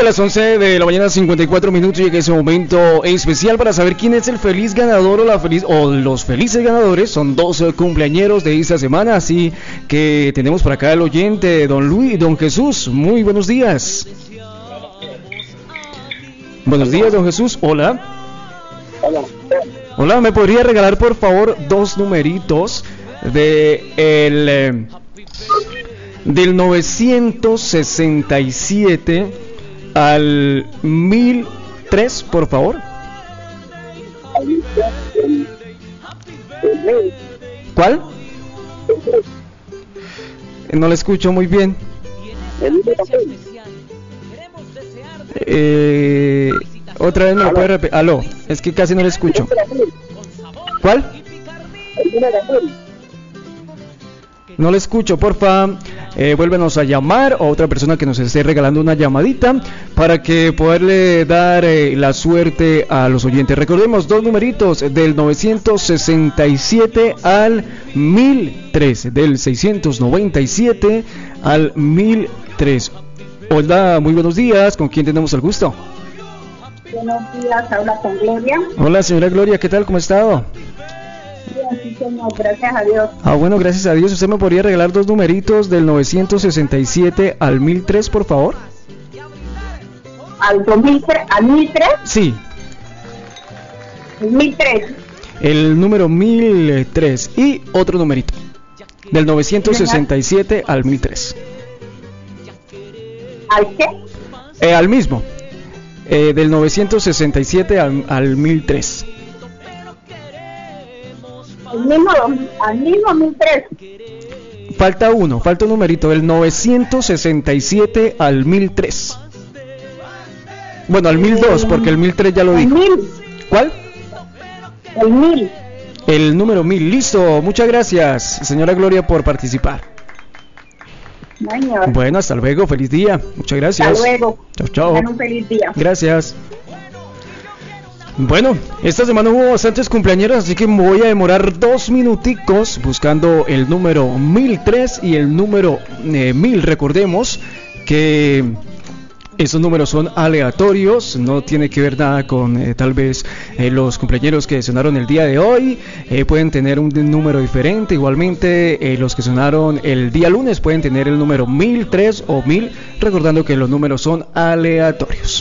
a las 11 de la mañana, 54 minutos, llega ese momento especial para saber quién es el feliz ganador o los felices ganadores. Son 12 cumpleañeros de esta semana, así que tenemos por acá el oyente, don Jesús. Muy buenos días. Buenos días, don Jesús. Hola. Hola, ¿me podría regalar por favor 2 numeritos del 967 al 1003, por favor? ¿Cuál? No le escucho muy bien. Otra vez me lo puede repetir. Aló, es que casi no le escucho. ¿Cuál? No le escucho, porfa. Vuélvenos a llamar, o otra persona que nos esté regalando una llamadita para que poderle dar la suerte a los oyentes. Recordemos 2 numeritos, del 967 al 1003, del 697 al 1003. Hola, muy buenos días. ¿Con quién tenemos el gusto? Buenos días, habla con Gloria. Hola, señora Gloria, ¿qué tal? ¿Cómo ha estado? Sí, señor, gracias a Dios. Bueno, gracias a Dios. ¿Usted me podría regalar 2 numeritos del 967 al 1003, por favor? ¿Al 2003? ¿Al 1003? Sí. El 1003. El número 1003 y otro numerito. Del 967 al 1003. ¿Al qué? Al mismo. Del 967 al 1003. Al mismo 1003. Falta un numerito, del 967 al 1003. Bueno, al 1002, porque el 1003 ya lo dijo. ¿Cuál? El 1000. El número 1000, listo. Muchas gracias, señora Gloria, por participar. Señor. Bueno, hasta luego, feliz día. Muchas gracias. Hasta luego. Chao. Un feliz día. Gracias. Bueno, esta semana hubo bastantes cumpleañeros, así que me voy a demorar 2 minuticos buscando el número 1003 y el número 1000. Recordemos que esos números son aleatorios, no tiene que ver nada con tal vez los cumpleañeros que sonaron el día de hoy. Pueden tener un número diferente. Igualmente los que sonaron el día lunes pueden tener el número 1003 o 1000, recordando que los números son aleatorios.